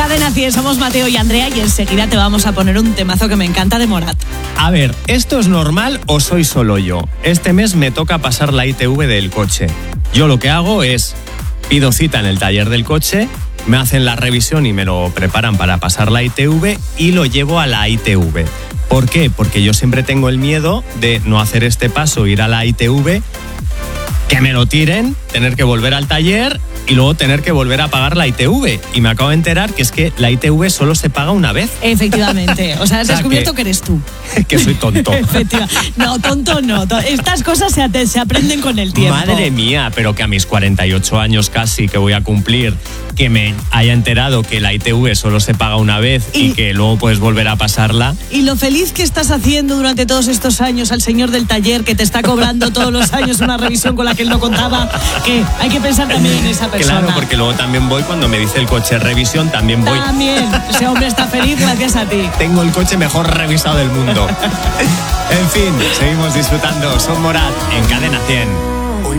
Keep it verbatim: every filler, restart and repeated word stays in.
Cadena cien, somos Mateo y Andrea y enseguida te vamos a poner un temazo que me encanta de Morat. A ver, ¿esto es normal o soy solo yo? Este mes me toca pasar la I T V del coche. Yo lo que hago es, pido cita en el taller del coche, me hacen la revisión y me lo preparan para pasar la I T V y lo llevo a la I T V. ¿Por qué? Porque yo siempre tengo el miedo de no hacer este paso, ir a la I T V, que me lo tiren, tener que volver al taller y luego tener que volver a pagar la I T V. Y me acabo de enterar que es que la I T V solo se paga una vez. Efectivamente. O sea, has o sea, descubierto que, que eres tú. Que soy tonto. Efectivamente. No, tonto no. Estas cosas se, se aprenden con el tiempo. Madre mía, pero que a mis cuarenta y ocho años casi que voy a cumplir, que me haya enterado que la I T V solo se paga una vez y, y que luego puedes volver a pasarla. Y lo feliz que estás haciendo durante todos estos años al señor del taller que te está cobrando todos los años una revisión con la que él no contaba, que hay que pensar también en esa persona. Claro, porque luego también voy, cuando me dice el coche revisión, también voy. También, ese hombre está feliz gracias a ti. Tengo el coche mejor revisado del mundo. En fin, seguimos disfrutando. Son Morat en Cadena cien.